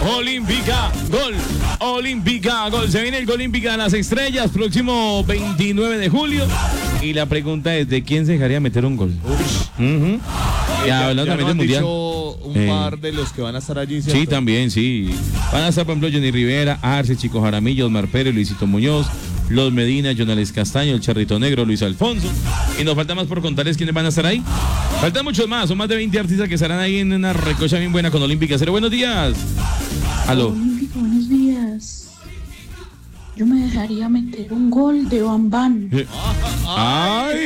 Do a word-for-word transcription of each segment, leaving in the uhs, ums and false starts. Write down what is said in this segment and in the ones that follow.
Olímpica, gol, Olímpica, gol. Se viene el Olímpica de las Estrellas, próximo veintinueve de julio. Y la pregunta es, ¿de quién se dejaría meter un gol? Uh-huh. Y ya, hablando ya también no del mundial. un Eh. par de los que van a estar allí, ¿cierto? Sí, también, sí. Van a estar, por ejemplo, Johnny Rivera, Arce, Chico Jaramillo, Osmar Pérez, Luisito Muñoz, Los Medina, Jonales Castaño, el Charrito Negro, Luis Alfonso. Y nos falta más por contarles quiénes van a estar ahí. Faltan muchos más, son más de veinte artistas que estarán ahí en una recocha bien buena con Olímpica. Cero, buenos días. Aló. Olímpica, buenos días. Yo me dejaría meter un gol de Bam Bam. Eh. ¡Ay!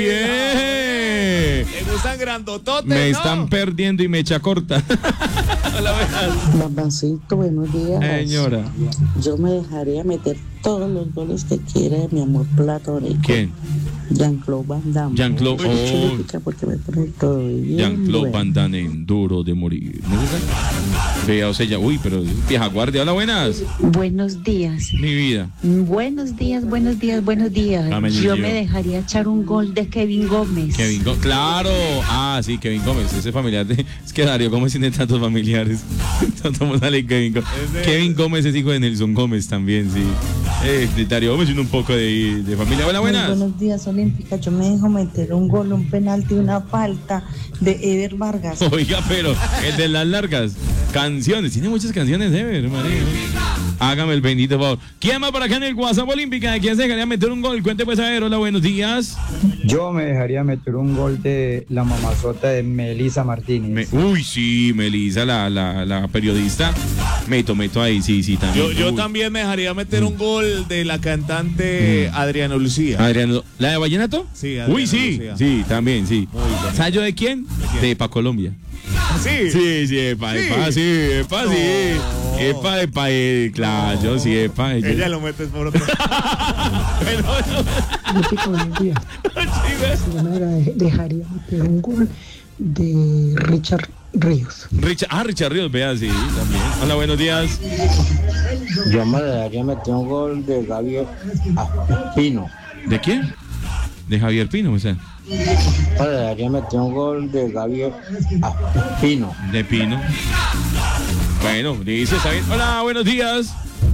Eh. Me gustan grandototes, Me ¿no? están perdiendo y me echa corta. Hola, buenas. Bambancito, buenos días. Señora. Yo me dejaría meter todos los goles que quiera de mi amor platónico. ¿Quién? Jean-Claude Van Damme. Jean-Claude, oh. Chulítica, porque me pone todo bien. Jean-Claude bueno. Van Damme en Duro de Morir. ¿No es esa? Vea, o sea, ya, uy, pero vieja guardia. Hola, buenas. Buenos días. Mi vida. Buenos días, buenos días, buenos días. Amén, Yo yo. me dejaría echar un gol de Kevin Gómez. Kevin Gómez. Claro. Ah, sí, Kevin Gómez. Ese familiar de. Es que Darío Gómez tiene tantos familiares. Todo sale Kevin Gómez. de- Kevin Gómez es hijo de Nelson Gómez también, sí. Eh, de Darío Gómez tiene un poco de, de familia. Hola, Muy buenas. buenos días, Olímpica. Yo me dejo meter un gol, un penalti, una falta de Ever Vargas. Oiga, pero el de las largas canciones. Tiene muchas canciones, Ever, María. Hágame el bendito favor. ¿Quién más por acá en el WhatsApp Olímpica? ¿De quién se dejaría meter un gol? Cuente pues a ver. Hola, buenos días. Yo me dejaría meter un gol de la mamazota de Melissa Martínez. Me- uy, sí, Melissa, la, la, la periodista. Meto, meto ahí, sí, sí, también. Yo, yo Uy. también me dejaría meter un gol de la cantante Adriana Lucía. Adriano, ¿la de Vallenato? Sí, Adriana Uy, sí, Lucía. sí, también, sí. Muy bonito. ¿Sabes yo de quién? quién? De Pa Colombia. Sí. Sí, sí, epa, Sí. epa, sí, epa, sí. No. Epa, epa, eh, claro, yo sí, epa. Ella, Ella lo metes por otro. Olímpica, buenos días. Yo me de- dejaría meter un gol de Richard Ríos. Richard, ah, Richard Ríos, vea, sí, también. Hola, buenos días. Yo me dejaría meter un gol de Gabriel Pino. ¿De quién? De Javier Pino, o sea. Me dejaría meter un gol de Gabriel Pino. De Pino. Bueno, dice, está bien. Hola, buenos días.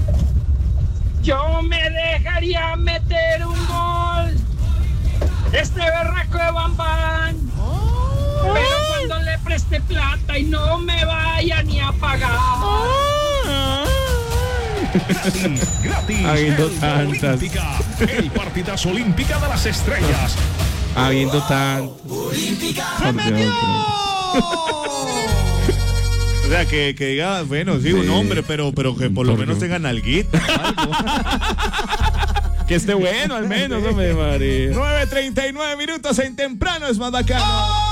Yo me dejaría meter un gol. Este berraco de Bam Bam. Pero cuando le preste plata y no me vaya ni a pagar. Gratis. Habiendo el tantas. Olímpica, el partidazo Olímpica de las Estrellas. Habiendo tanto. O sea, que, que diga, bueno, sí, un Sí. hombre, pero, pero que por lo menos tenga nalguita. algo. Que esté bueno, al menos, hombre, María. nueve treinta y nueve minutos en temprano es más bacano.